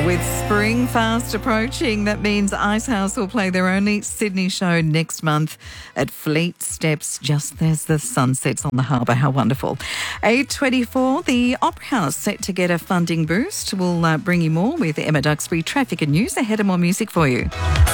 With spring fast approaching, that means Icehouse will play their only Sydney show next month at Fleet Steps just as the sun sets on the harbour. How wonderful. 8:24, the Opera House set to get a funding boost. We'll bring you more with Emma Duxbury. Traffic and news ahead, and more music for you.